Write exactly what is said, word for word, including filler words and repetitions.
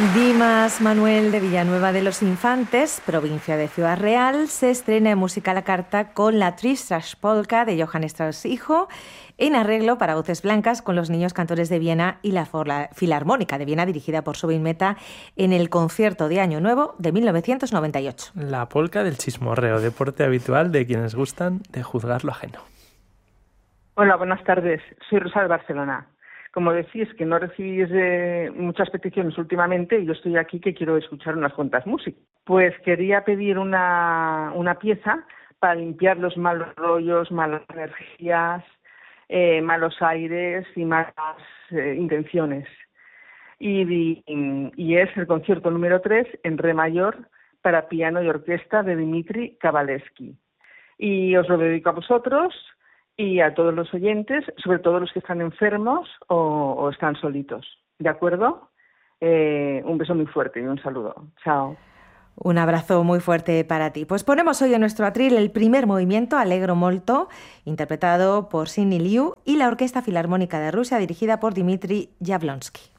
Dimas Manuel de Villanueva de los Infantes, provincia de Ciudad Real, se estrena en música a la carta con la Tristas Polka de Johann Strauss hijo, en arreglo para voces blancas con los Niños Cantores de Viena y la Filarmónica de Viena, dirigida por Zubin Mehta, en el concierto de Año Nuevo de mil novecientos noventa y ocho. La polka del chismorreo, deporte habitual de quienes gustan de juzgar lo ajeno. Hola, buenas tardes. Soy Rosa de Barcelona. Como decís que no recibís eh, muchas peticiones últimamente, y yo estoy aquí que quiero escuchar unas cuantas músicas. Pues quería pedir una, una pieza para limpiar los malos rollos, malas energías, eh, malos aires y malas eh, intenciones. Y, y, y es el concierto número tres en re mayor para piano y orquesta de Dmitri Kabalevsky. Y os lo dedico a vosotros y a todos los oyentes, sobre todo los que están enfermos o, o están solitos. ¿De acuerdo? Eh, un beso muy fuerte y un saludo. Chao. Un abrazo muy fuerte para ti. Pues ponemos hoy en nuestro atril el primer movimiento, Allegro molto, interpretado por Sidney Liu y la Orquesta Filarmónica de Rusia, dirigida por Dmitri Jablonsky.